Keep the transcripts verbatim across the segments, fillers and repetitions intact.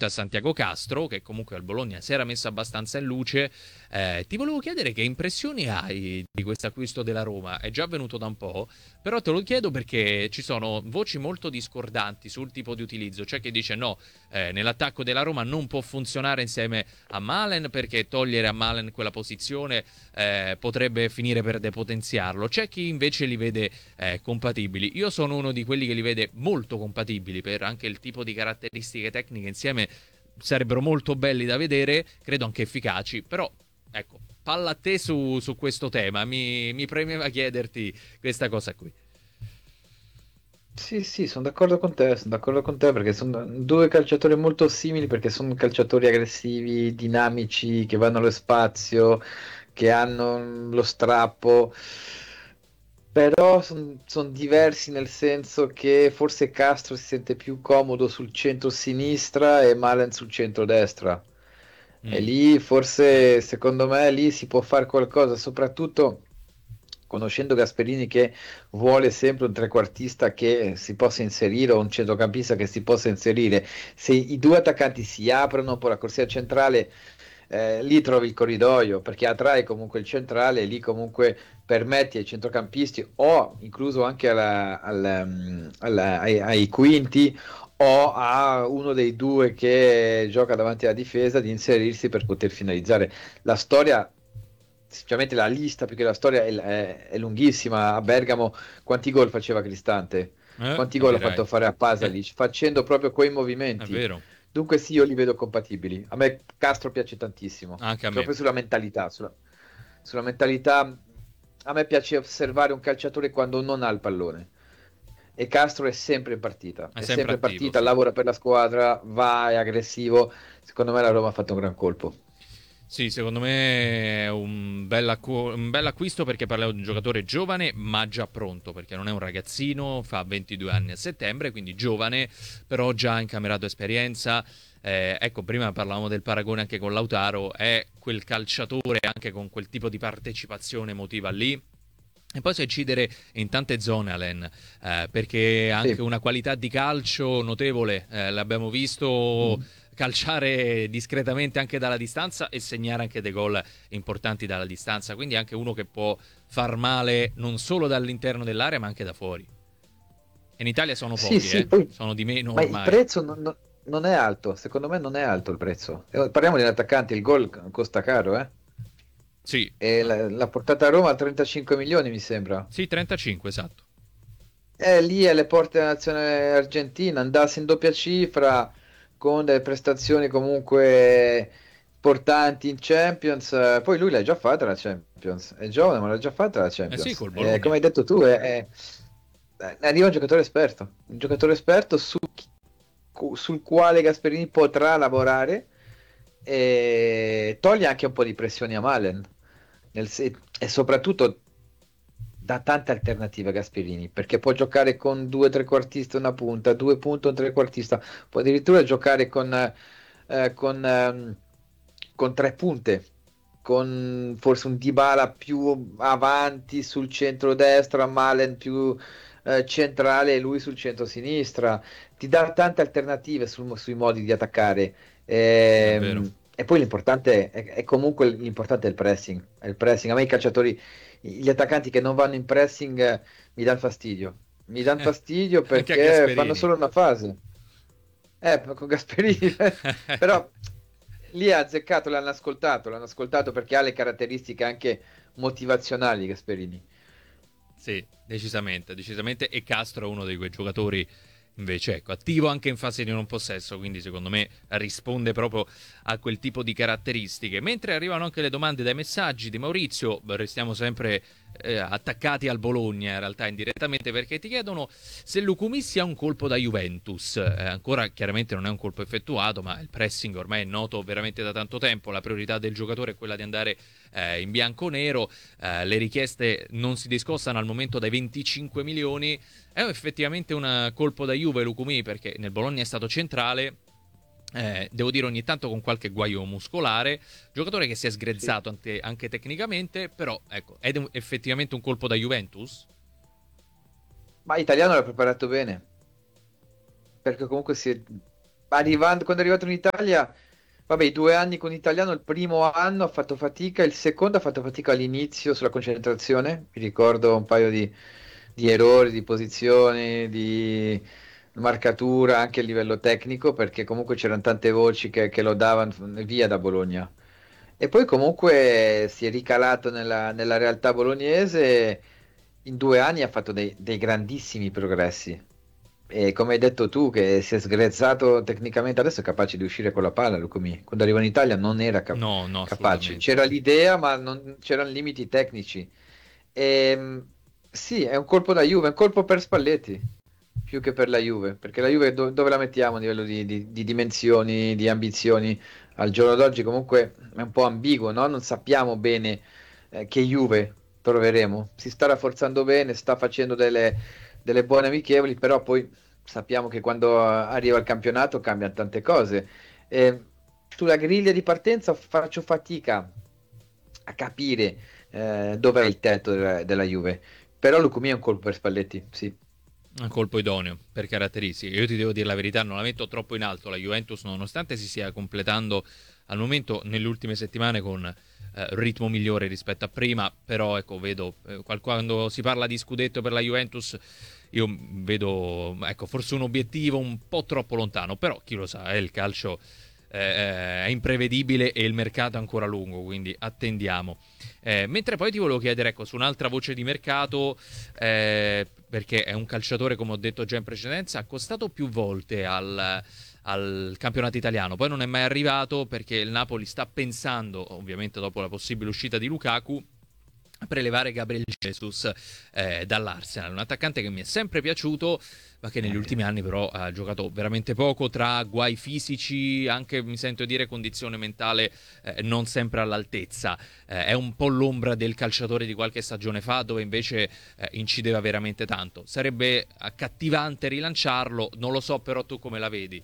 fronte a Santiago Castro, che comunque al Bologna si era messo abbastanza in luce. Eh, ti volevo chiedere che impressioni hai di questo acquisto della Roma. È già avvenuto da un po', però te lo chiedo perché ci sono voci molto discordanti sul tipo di utilizzo. C'è chi dice no, eh, nell'attacco della Roma non può funzionare insieme a Malen perché togliere a Malen quella posizione eh, potrebbe finire per depotenziarlo. C'è chi invece li vede eh, compatibili. Io sono uno di quelli che li vede molto compatibili per anche il tipo di caratteristiche tecniche insieme sarebbero molto belli da vedere, credo anche efficaci, però ecco, palla a te su, su questo tema, mi, mi premeva chiederti questa cosa qui. Sì, sì, sono d'accordo con te, sono d'accordo con te perché sono due calciatori molto simili perché sono calciatori aggressivi, dinamici, che vanno allo spazio, che hanno lo strappo, però sono diversi nel senso che forse Castro si sente più comodo sul centro-sinistra e Malen sul centro-destra. E Mm. lì forse, secondo me, lì si può fare qualcosa, soprattutto conoscendo Gasperini che vuole sempre un trequartista che si possa inserire o un centrocampista che si possa inserire. Se i due attaccanti si aprono poi la corsia centrale, eh, lì trovi il corridoio perché attrae comunque il centrale e lì comunque permetti ai centrocampisti o incluso anche alla- alla- mm, alla- ai, ai quinti o a uno dei due che gioca davanti alla difesa di inserirsi per poter finalizzare. La storia, sinceramente la lista più che la storia è, è- è lunghissima. A Bergamo quanti gol faceva Cristante? Eh, Quanti gol ha capirai. fatto fare a Eh, Pasalic facendo proprio quei è movimenti? vero, Dunque sì, io li vedo compatibili. A me Castro piace tantissimo, anche a me. proprio sulla mentalità, sulla, sulla mentalità. A me piace osservare un calciatore quando non ha il pallone. E Castro è sempre in partita, È è sempre sempre in attivo, partita, sì. lavora per la squadra, va, è aggressivo. Secondo me la Roma ha fatto un gran colpo. Sì, secondo me è un bel, acqu- un bel acquisto perché parliamo di un giocatore giovane ma già pronto, perché non è un ragazzino, fa ventidue anni a settembre, quindi giovane, però già ha incamerato esperienza. Eh, ecco, prima parlavamo del paragone anche con Lautaro, è quel calciatore anche con quel tipo di partecipazione emotiva lì. E poi sa incidere in tante zone, Alen, eh, perché ha anche Sì. una qualità di calcio notevole. Eh, l'abbiamo visto Mm. calciare discretamente anche dalla distanza e segnare anche dei gol importanti dalla distanza. Quindi è anche uno che può far male non solo dall'interno dell'area, ma anche da fuori. E in Italia sono Sì, pochi, sì, eh? poi, Sono di meno ma il ormai. prezzo non, non- non è alto, secondo me non è alto il prezzo. Eh, Parliamo di un attaccante, il gol costa caro, eh? Sì, E ah, la, l'ha portata a Roma a trentacinque milioni, mi sembra. sì, trentacinque, esatto. È lì alle porte della nazionale argentina, andasse in doppia cifra con delle prestazioni comunque importanti in Champions. eh, Poi lui l'ha già fatta la Champions, è giovane, ma l'ha già fatta la Eh sì, Champions. col Eh, come Bologna. hai detto tu, è, è- eh, arriva un giocatore esperto, un giocatore esperto su chi- cu- sul quale Gasperini potrà lavorare e toglie anche un po' di pressione a Malen. Nel se- e soprattutto dà tante alternative a Gasperini perché può giocare con due trequartisti e una punta, due punte e un trequartista, può addirittura giocare con, eh, con, ehm, con tre punte, con forse un Dybala più avanti sul centro-destra, Malen più eh, centrale e lui sul centro-sinistra. Ti dà tante alternative sul- sui modi di attaccare. È vero. Ehm, E poi l'importante è, è comunque l'importante è il pressing. È il pressing. A me i calciatori gli attaccanti che non vanno in pressing eh, mi danno fastidio. Mi danno fastidio Anche a perché fanno Gasperini. solo una fase. Eh, con Gasperini, però lì ha azzeccato, l'hanno ascoltato, l'hanno ascoltato perché ha le caratteristiche anche motivazionali Gasperini. Sì, decisamente, decisamente. E Castro è uno di quei giocatori invece, ecco, attivo anche in fase di non possesso, quindi secondo me risponde proprio a quel tipo di caratteristiche. Mentre arrivano anche le domande dai messaggi di Maurizio, restiamo sempre eh, attaccati al Bologna, in realtà indirettamente, perché ti chiedono se Lukumi sia un colpo da Juventus. Eh, ancora chiaramente non è un colpo effettuato, ma il pressing ormai è noto veramente da tanto tempo. La priorità del giocatore è quella di andare eh, in bianco-nero. Eh, le richieste non si discostano al momento dai venticinque milioni. È effettivamente un colpo da Juve Lukumi perché nel Bologna è stato centrale. Eh, devo dire ogni tanto con qualche guaio muscolare, giocatore che si è Sì. sgrezzato anche, anche tecnicamente, però ecco, è effettivamente un colpo da Juventus? Ma Italiano l'ha preparato bene, perché comunque si è, arrivando, quando è arrivato in Italia, vabbè, i due anni con l'italiano, il primo anno ha fatto fatica, il secondo ha fatto fatica all'inizio sulla concentrazione, mi ricordo un paio di, di errori, di posizioni, di marcatura anche a livello tecnico, perché comunque c'erano tante voci che, che lo davano via da Bologna. E poi comunque si è ricalato nella, nella realtà bolognese, in due anni ha fatto dei, dei grandissimi progressi. E come hai detto tu, che si è sgrezzato tecnicamente, adesso è capace di uscire con la palla, Lucumi. Quando arriva in Italia non era cap- No, no, capace. assolutamente. C'era l'idea, ma non c'erano limiti tecnici. Ehm, sì, è un colpo da Juve, è un colpo per Spalletti, più che per la Juve, perché la Juve do- dove la mettiamo a livello di, di- di dimensioni, di ambizioni? Al giorno d'oggi comunque è un po' ambiguo, no? Non sappiamo bene eh, che Juve troveremo. Si sta rafforzando bene, sta facendo delle, delle buone amichevoli, però poi sappiamo che quando arriva il campionato cambiano tante cose. Eh, sulla griglia di partenza faccio fatica a capire eh, dov'è il tetto della, della Juve, però Lucumi è un colpo per Spalletti, sì. Un colpo idoneo per caratteristiche. Io ti devo dire la verità, non la metto troppo in alto la Juventus, nonostante si stia completando al momento nelle ultime settimane con eh, ritmo migliore rispetto a prima, però ecco, vedo eh, qual- quando si parla di scudetto per la Juventus, io vedo ecco, forse un obiettivo un po' troppo lontano, però chi lo sa, è il calcio eh, è imprevedibile e il mercato è ancora lungo, quindi attendiamo. Eh, mentre poi ti volevo chiedere, ecco, su un'altra voce di mercato, eh, perché è un calciatore, come ho detto già in precedenza, accostato più volte al, al campionato italiano, poi non è mai arrivato perché il Napoli sta pensando, ovviamente dopo la possibile uscita di Lukaku, a prelevare Gabriel Jesus eh, dall'Arsenal, un attaccante che mi è sempre piaciuto, ma che negli ultimi anni però ha giocato veramente poco, tra guai fisici, anche mi sento dire condizione mentale eh, non sempre all'altezza. Eh, è un po' l'ombra del calciatore di qualche stagione fa, dove invece eh, incideva veramente tanto. Sarebbe accattivante rilanciarlo, non lo so però tu come la vedi.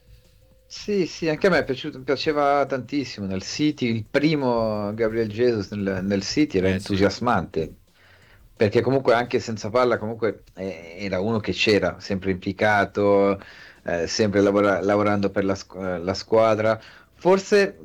Sì, sì, anche a me è piaciuto, mi piaceva tantissimo nel City, il primo Gabriel Jesus nel, nel City era Eh sì. entusiasmante, perché comunque anche senza palla comunque eh, era uno che c'era, sempre implicato, eh, sempre lavora- lavorando per la, squ- eh, la squadra. Forse,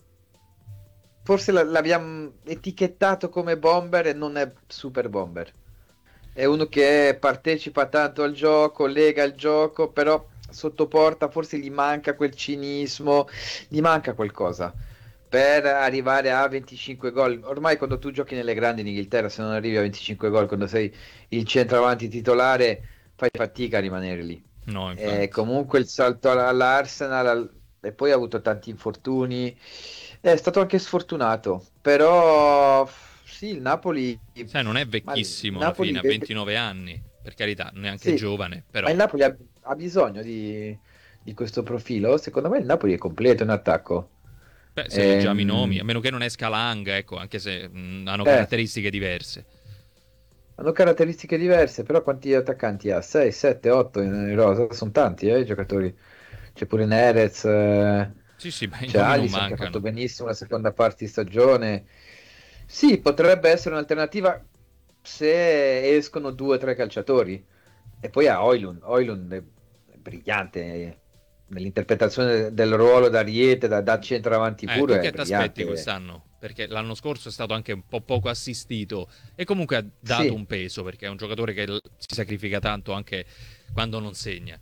forse la- l'abbiamo etichettato come bomber e non è super bomber. È uno che partecipa tanto al gioco, lega il gioco, però sotto porta forse gli manca quel cinismo, gli manca qualcosa per arrivare a venticinque gol. Ormai quando tu giochi nelle grandi in Inghilterra, se non arrivi a venticinque gol, quando sei il centravanti titolare, fai fatica a rimanere lì. No, E infatti. comunque il salto all- all'Arsenal al- e poi ha avuto tanti infortuni. È stato anche sfortunato, però sì, il Napoli, Sai, non è ma il vecchissimo alla fine, Napoli ha vede- ventinove anni, per carità, neanche sì, giovane, ma il però Napoli ha, ha bisogno di, di questo profilo. Secondo me il Napoli è completo in attacco. beh, se leggiamo i nomi, a Ehm, meno che non esca Lang, ecco, anche se mh, hanno eh, caratteristiche diverse. hanno caratteristiche diverse, però quanti attaccanti ha? sei, sette, otto in, in rosa? Sono tanti, eh, i giocatori. C'è pure Nerez, eh, Sì, sì, beh, i c'è nomi non Alisson che ha fatto mancano. benissimo la seconda parte di stagione. Sì, potrebbe essere un'alternativa se escono due o tre calciatori. E poi a Oilun. Oilun è brillante eh, nell'interpretazione del ruolo da Ariete, da, da centravanti Eh, puro, tu è che ti aspetti brillante. quest'anno? Perché l'anno scorso è stato anche un po' poco assistito e comunque ha dato Sì, un peso, perché è un giocatore che l- si sacrifica tanto anche quando non segna.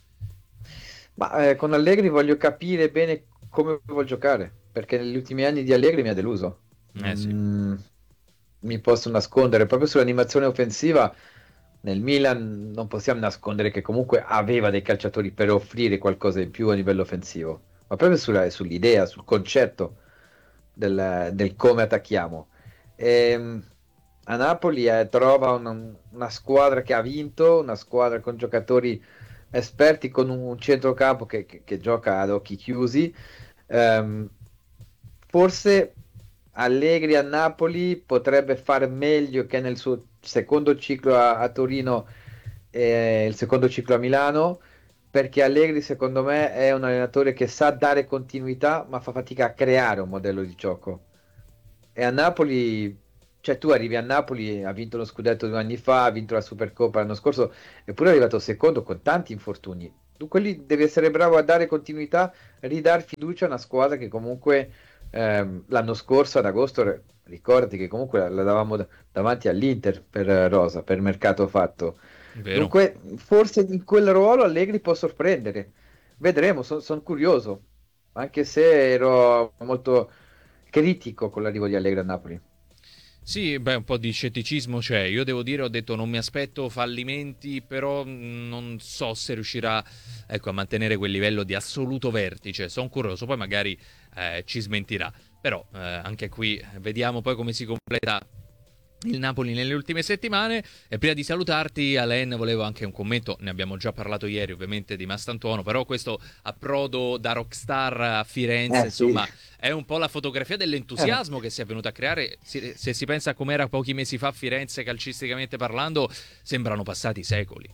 ma eh, con Allegri voglio capire bene come vuol giocare, perché negli ultimi anni di Allegri mi ha deluso. Eh sì. Non mi posso nascondere, proprio sull'animazione offensiva, nel Milan non possiamo nascondere che comunque aveva dei calciatori per offrire qualcosa in più a livello offensivo, ma proprio sulla- sull'idea, sul concetto del, del come attacchiamo. Ehm, a Napoli eh, trova una, una squadra che ha vinto, una squadra con giocatori esperti, con un centrocampo che, che- che gioca ad occhi chiusi. Ehm, Forse Allegri a Napoli potrebbe fare meglio che nel suo secondo ciclo a, a Torino e il secondo ciclo a Milano, perché Allegri secondo me è un allenatore che sa dare continuità, ma fa fatica a creare un modello di gioco. E a Napoli, cioè tu arrivi a Napoli, ha vinto lo scudetto due anni fa, ha vinto la Supercoppa l'anno scorso, eppure è arrivato secondo con tanti infortuni. Dunque lì devi essere bravo a dare continuità, ridare fiducia a una squadra che comunque ehm, l'anno scorso ad agosto, re- ricordati che comunque la, la davamo da- davanti all'Inter per eh, Rosa, per mercato fatto. Vero? Dunque forse in quel ruolo Allegri può sorprendere. Vedremo, sono curioso, anche se ero molto critico con l'arrivo di Allegri a Napoli. Sì, beh, un po' di scetticismo c'è. Io devo dire, ho detto non mi aspetto fallimenti, però mh, non so se riuscirà, ecco, a mantenere quel livello di assoluto vertice. Sono curioso, poi magari eh, ci smentirà. Però eh, anche qui vediamo poi come si completa il Napoli nelle ultime settimane. E prima di salutarti, Alain, volevo anche un commento. Ne abbiamo già parlato ieri, ovviamente, di Mastantuono. Però questo approdo da rockstar a Firenze, Eh sì, insomma, è un po' la fotografia eh, dell'entusiasmo che si è venuto a creare. Se, se si pensa a com'era pochi mesi fa Firenze, calcisticamente parlando, sembrano passati secoli.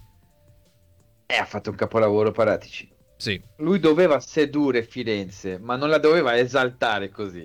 eh, ha fatto un capolavoro Paratici. Sì. Lui doveva sedurre Firenze, ma non la doveva esaltare così,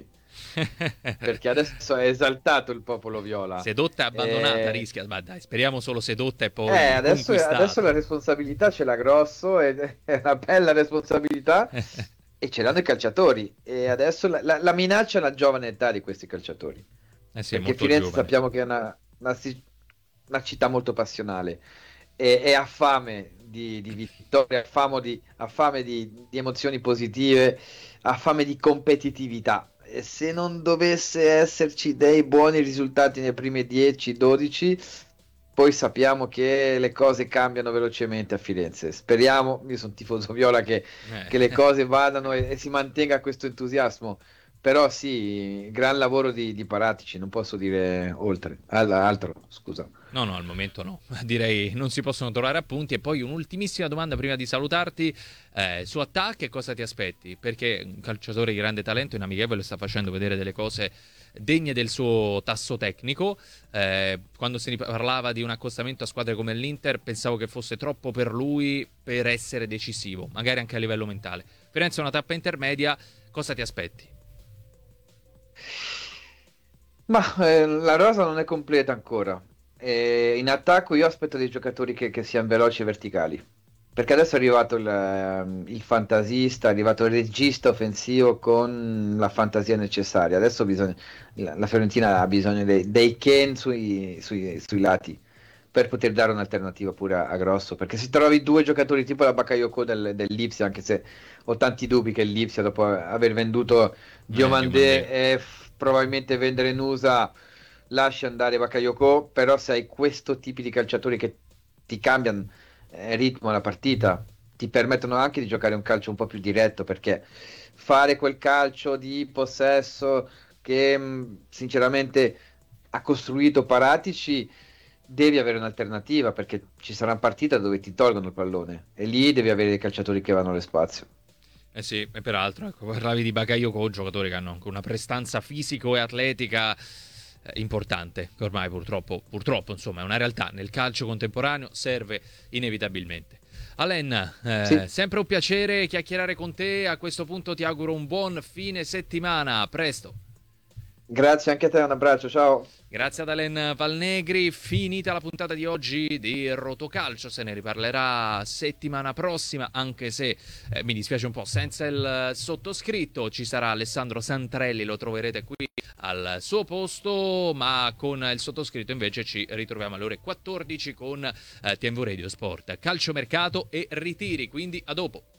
perché adesso è esaltato il popolo viola. Sedotta e abbandonata Eh, rischia, ma dai, speriamo solo sedotta e eh, poi adesso, adesso conquistata. la responsabilità ce l'ha grosso, ed è una bella responsabilità, e ce l'hanno i calciatori. E adesso la, la- la minaccia è la giovane età di questi calciatori, Eh sì, è perché molto Firenze giovane. sappiamo che è una, una si- una città molto passionale e, e ha fame di, di vittorie, ha fame di, ha fame di di emozioni positive, ha fame di competitività. E se non dovesse esserci dei buoni risultati nei primi dieci dodici, poi sappiamo che le cose cambiano velocemente a Firenze. Speriamo, io sono tifoso viola, che, che le Eh. cose vadano e, e si mantenga questo entusiasmo. Però sì, gran lavoro di, di Paratici, non posso dire oltre. Al- altro, scusa. No, no, al momento no. Direi non si possono trovare appunti. E poi un'ultimissima domanda prima di salutarti. Eh, su Attack cosa ti aspetti? Perché un calciatore di grande talento in amichevole sta facendo vedere delle cose degne del suo tasso tecnico. Eh, quando se ne parlava di un accostamento a squadre come l'Inter, pensavo che fosse troppo per lui per essere decisivo, magari anche a livello mentale. Firenze è una tappa intermedia, cosa ti aspetti? Ma eh, la rosa non è completa ancora. E in attacco io aspetto dei giocatori che, che siano veloci e verticali. Perché adesso è arrivato il, ehm, il fantasista, è arrivato il regista offensivo con la fantasia necessaria. Adesso bisogna, la, la Fiorentina ha bisogno dei, dei Ken sui, sui- sui lati per poter dare un'alternativa pure a, a Grosso. Perché se trovi due giocatori tipo la Bakayoko del, dell'Ipsia, anche se ho tanti dubbi che l'Ipsia, dopo aver venduto Eh, Diomandé Diomandé. e f- probabilmente vendere Nusa, lasci andare Bakayoko, però se hai questo tipo di calciatori che ti cambiano eh, ritmo alla partita, ti permettono anche di giocare un calcio un po' più diretto, perché fare quel calcio di possesso che mh, sinceramente ha costruito Paratici, devi avere un'alternativa, perché ci sarà una partita dove ti tolgono il pallone e lì devi avere dei calciatori che vanno allo spazio. Eh sì, e peraltro, ecco, parlavi di Bakayoko, giocatori che hanno anche una prestanza fisico e atletica eh, importante, che ormai purtroppo, purtroppo, insomma, è una realtà. Nel calcio contemporaneo serve inevitabilmente. Alain, eh, Sì, sempre un piacere chiacchierare con te. A questo punto ti auguro un buon fine settimana. A presto. grazie anche a te, un abbraccio, ciao. Grazie ad Alen Valnegri, finita la puntata di oggi di Rotocalcio, se ne riparlerà settimana prossima, anche se eh, mi dispiace un po' senza il sottoscritto, ci sarà Alessandro Santrelli, lo troverete qui al suo posto, ma con il sottoscritto invece ci ritroviamo alle ore quattordici con eh, T M V Radio Sport, calciomercato e ritiri, quindi a dopo.